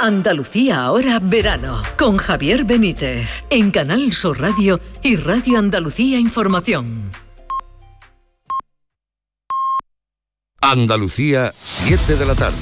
Andalucía ahora verano, con Javier Benítez, en Canal Sur Radio y Radio Andalucía Información. Andalucía, 7 de la tarde.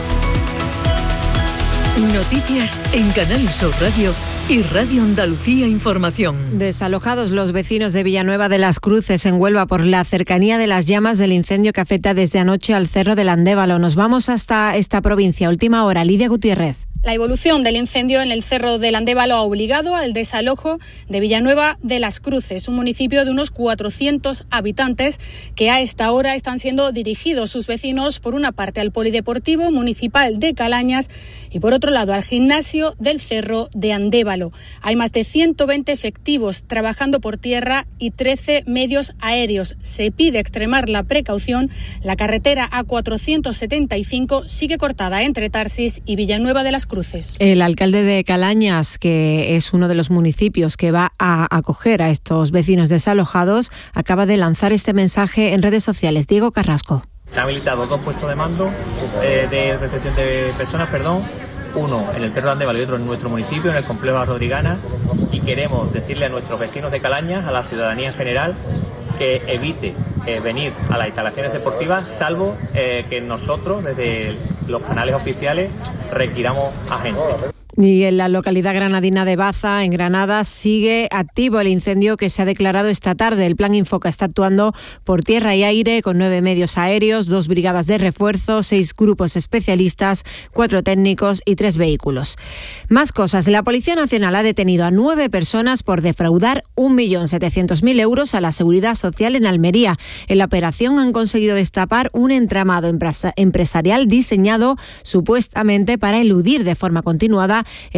Noticias en Canal Sur Radio y Radio Andalucía Información. Desalojados los vecinos de Villanueva de las Cruces, en Huelva, por la cercanía de las llamas del incendio que afecta desde anoche al Cerro del Andévalo. Nos vamos hasta esta provincia. Última hora, Lidia Gutiérrez. La evolución del incendio en el Cerro del Andévalo ha obligado al desalojo de Villanueva de las Cruces, un municipio de unos 400 habitantes que a esta hora están siendo dirigidos sus vecinos por una parte al Polideportivo Municipal de Calañas y por otro lado al gimnasio del Cerro de Andévalo. Hay más de 120 efectivos trabajando por tierra y 13 medios aéreos. Se pide extremar la precaución. La carretera A475 sigue cortada entre Tarsis y Villanueva de las Cruces. El alcalde de Calañas, que es uno de los municipios que va a acoger a estos vecinos desalojados, acaba de lanzar este mensaje en redes sociales. Diego Carrasco. Se han habilitado 2 puestos de mando de recepción de personas, uno en el Cerro de Andévalo y otro en nuestro municipio, en el complejo de Rodrigana, y queremos decirle a nuestros vecinos de Calañas, a la ciudadanía en general, que evite venir a las instalaciones deportivas, salvo que nosotros, desde los canales oficiales, requiramos a gente. Y en la localidad granadina de Baza, en Granada, sigue activo el incendio que se ha declarado esta tarde. El Plan Infoca está actuando por tierra y aire con 9 medios aéreos, 2 brigadas de refuerzo, 6 grupos especialistas, 4 técnicos y 3 vehículos. Más cosas. La Policía Nacional ha detenido a 9 personas por defraudar 1.700.000 euros a la Seguridad Social en Almería. En la operación han conseguido destapar un entramado empresarial diseñado supuestamente para eludir de forma continuada